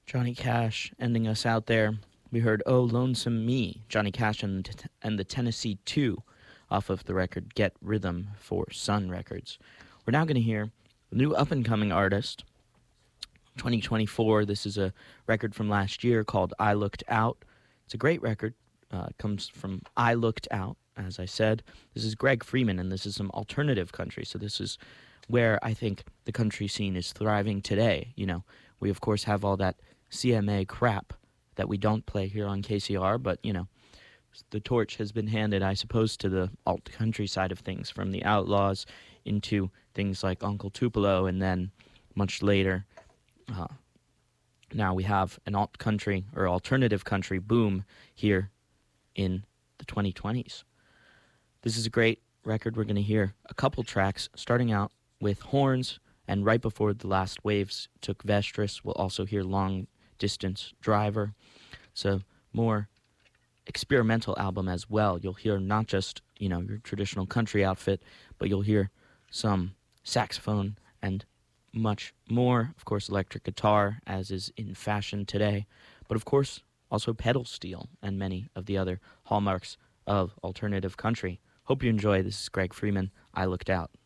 Johnny Cash ending us out there. We heard Oh Lonesome Me, Johnny Cash and the Tennessee 2 off of the record Get Rhythm for Sun Records. We're now going to hear a new up-and-coming artist, 2024. This is a record from last year called I Looked Out. It's a great record. It comes from I Looked Out, as I said. This is Greg Freeman, and this is some alternative country. So this is where I think the country scene is thriving today. You know, we of course have all that CMA crap that we don't play here on KCR, but, you know, the torch has been handed, I suppose, to the alt-country side of things, from the Outlaws into things like Uncle Tupelo, and then much later, now we have an alt-country or alternative country boom here in the 2020s. This is a great record. We're going to hear a couple tracks, starting out with Horns, and right before the last waves took Vestris, we'll also hear Long Distance Driver. It's a more experimental album as well. You'll hear not just, you know, your traditional country outfit, but you'll hear some saxophone and much more. Of course, electric guitar, as is in fashion today, but of course, also pedal steel and many of the other hallmarks of alternative country. Hope you enjoy. This is Greg Freeman. I Looked Out.